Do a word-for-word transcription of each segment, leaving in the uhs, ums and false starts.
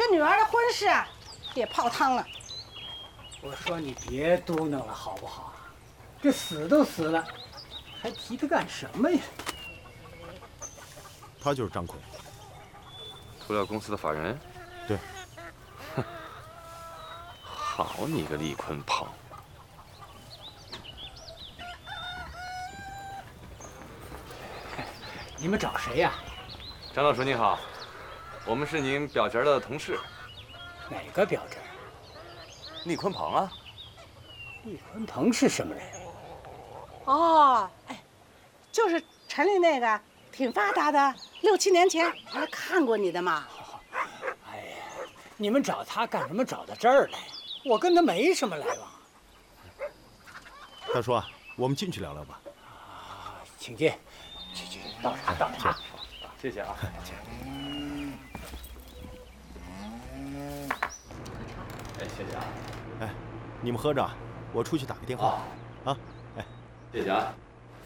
这女儿的婚事啊，也泡汤了。 我说你别嘟囔了好不好？这死都死了，还提他干什么呀？ 他就是张奎， 涂料公司的法人。 对。 哼，好你个厉鲲鹏！ 你们找谁呀？ 张老师您好，我们是您表侄的同事。 哪个表侄？ 厉鲲鹏啊。 厉鲲鹏是什么人？ 哦，哎，就是城里那个挺发达的，六七年前我还看过你的嘛。 哎呀，你们找他干什么？找到这儿来？我跟他没什么来往。 大叔啊，我们进去聊聊吧。 啊，请进。去去，倒茶倒茶。 谢谢啊。哎，谢谢啊。 哎，你们喝着，我出去打个电话。啊，哎， 谢谢啊。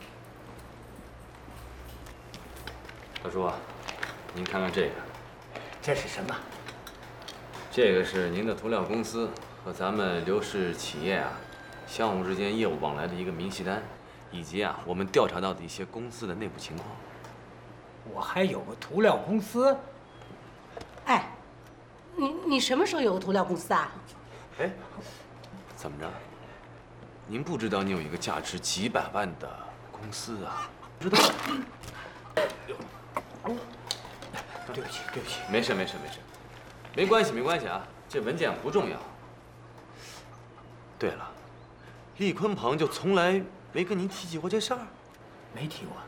大叔啊，您看看这个。 这是什么？ 这个是您的涂料公司和咱们刘氏企业啊相互之间业务往来的一个明细单，以及啊我们调查到的一些公司的内部情况。 我还有个涂料公司？ 哎，你你什么时候有个涂料公司啊？ 哎，怎么着？您不知道你有一个价值几百万的公司啊？不知道？ 对不起，对不起。 没事，没事，没事，没关系，没关系啊。这文件不重要。对了，厉鲲鹏就从来没跟您提起过这事儿？ 没提过。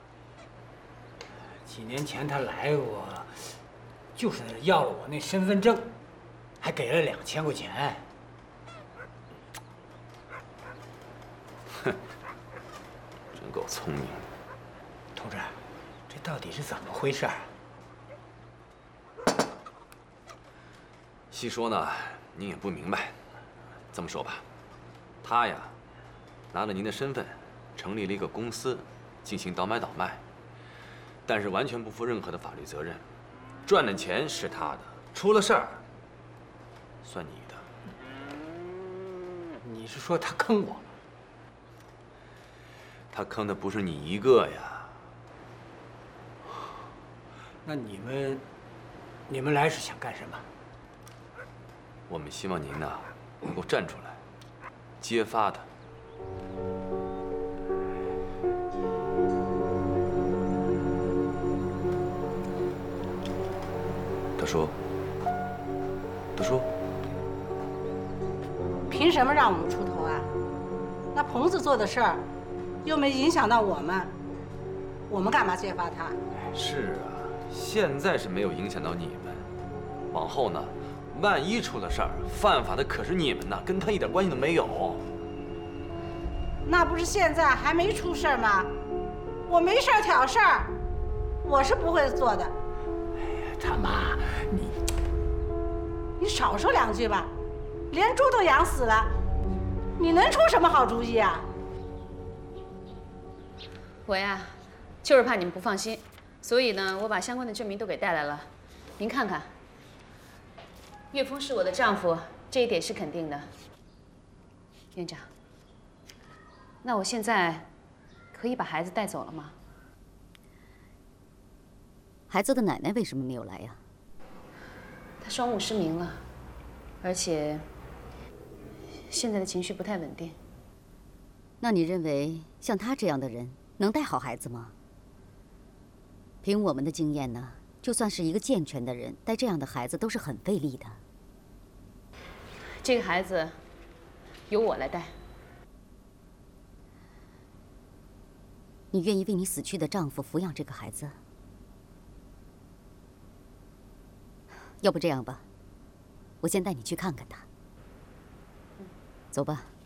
几年前他来过，就是要了我那身份证，还给了两千块钱。 哼，真够聪明的。 同志，这到底是怎么回事？ 细说呢，您也不明白。这么说吧，他呀，拿了您的身份，成立了一个公司，进行倒买倒卖，但是完全不负任何的法律责任。赚的钱是他的，出了事儿算你的。 你是说他坑我？ 他坑的不是你一个呀。 那你们，你们来是想干什么？ 我们希望您呢能够站出来，揭发他。大叔，大叔， 凭什么让我们出头啊？那棚子做的事儿，又没影响到我们，我们干嘛揭发他？ 是啊，现在是没有影响到你们，往后呢？万一出了事儿，犯法的可是你们呐，跟他一点关系都没有。 那不是现在还没出事儿吗？我没事儿挑事儿，我是不会做的。 哎呀，他妈，你你少说两句吧，连猪都养死了，你能出什么好主意啊？ 我呀，就是怕你们不放心，所以呢，我把相关的证明都给带来了，您看看。岳峰是我的丈夫，这一点是肯定的。院长，那我现在可以把孩子带走了吗？ 孩子的奶奶为什么没有来呀？ 她双目失明了，而且现在的情绪不太稳定。 那你认为像她这样的人能带好孩子吗？凭我们的经验呢，就算是一个健全的人，带这样的孩子都是很费力的。 这个孩子由我来带。 你愿意为你死去的丈夫抚养这个孩子？要不这样吧，我先带你去看看他。走吧。